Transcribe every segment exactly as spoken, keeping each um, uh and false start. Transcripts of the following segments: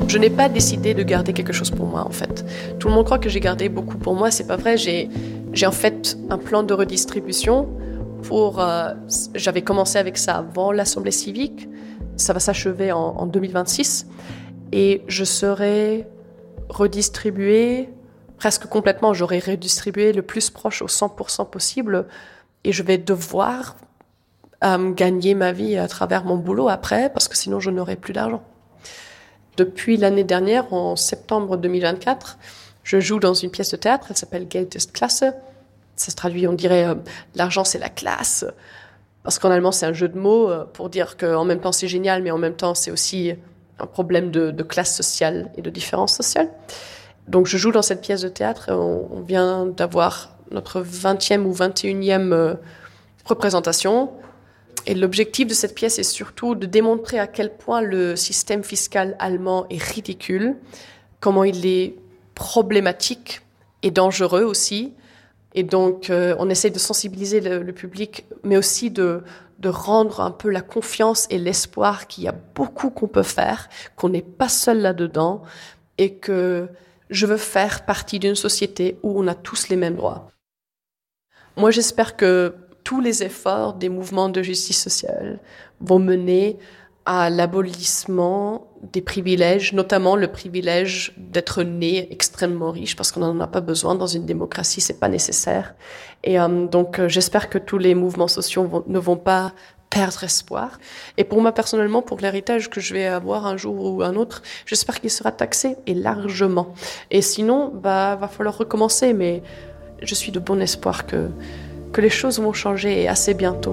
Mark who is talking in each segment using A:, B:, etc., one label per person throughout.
A: Je n'ai pas décidé de garder quelque chose pour moi, en fait. Tout le monde croit que j'ai gardé beaucoup pour moi. C'est pas vrai. J'ai, j'ai en fait un plan de redistribution pour... Euh, j'avais commencé avec ça avant l'Assemblée civique. Ça va s'achever en, en deux mille vingt-six. Et je serai redistribuée presque complètement. J'aurai redistribué le plus proche au cent pour cent possible. Et je vais devoir euh, gagner ma vie à travers mon boulot après, parce que sinon je n'aurai plus d'argent. Depuis l'année dernière, en septembre deux mille vingt-quatre, je joue dans une pièce de théâtre, elle s'appelle Geld ist Klasse. Ça se traduit, on dirait, euh, l'argent c'est la classe. Parce qu'en allemand, c'est un jeu de mots euh, pour dire qu'en même temps c'est génial, mais en même temps c'est aussi un problème de, de classe sociale et de différence sociale. Donc je joue dans cette pièce de théâtre, on, on vient d'avoir notre vingtième ou vingt et unième euh, représentation. Et l'objectif de cette pièce est surtout de démontrer à quel point le système fiscal allemand est ridicule, comment il est problématique et dangereux aussi. Et donc, euh, on essaie de sensibiliser le, le public, mais aussi de, de rendre un peu la confiance et l'espoir qu'il y a beaucoup qu'on peut faire, qu'on n'est pas seul là-dedans, et que je veux faire partie d'une société où on a tous les mêmes droits. Moi, j'espère que tous les efforts des mouvements de justice sociale vont mener à l'abolissement des privilèges, notamment le privilège d'être né extrêmement riche, parce qu'on n'en a pas besoin dans une démocratie, c'est pas nécessaire. Et euh, donc, euh, j'espère que tous les mouvements sociaux vont, ne vont pas perdre espoir. Et pour moi, personnellement, pour l'héritage que je vais avoir un jour ou un autre, j'espère qu'il sera taxé, et largement. Et sinon, bah, va falloir recommencer, mais je suis de bon espoir que que les choses vont changer assez bientôt.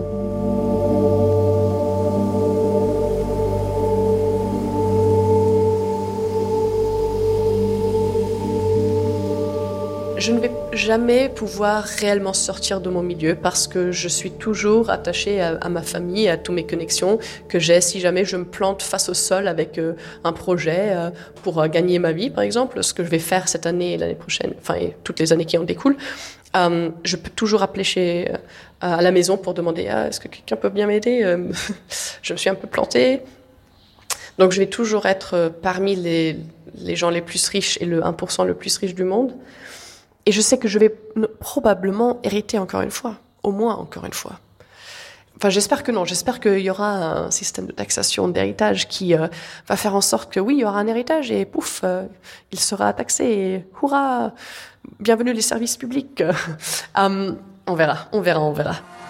A: Je ne vais jamais pouvoir réellement sortir de mon milieu parce que je suis toujours attachée à, à ma famille, à toutes mes connexions que j'ai. Si jamais je me plante face au sol avec euh, un projet euh, pour euh, gagner ma vie, par exemple, ce que je vais faire cette année et l'année prochaine, enfin et toutes les années qui en découlent, euh, je peux toujours appeler chez, euh, à la maison pour demander ah, est-ce que quelqu'un peut bien m'aider euh, je me suis un peu plantée. Donc je vais toujours être parmi les, les gens les plus riches et le un pour cent le plus riche du monde. Et je sais que je vais probablement hériter encore une fois, au moins encore une fois. Enfin, j'espère que non. J'espère qu'il y aura un système de taxation d'héritage qui euh, va faire en sorte que oui, il y aura un héritage et pouf, euh, il sera taxé et hurrah, bienvenue les services publics. um, on verra, on verra, on verra.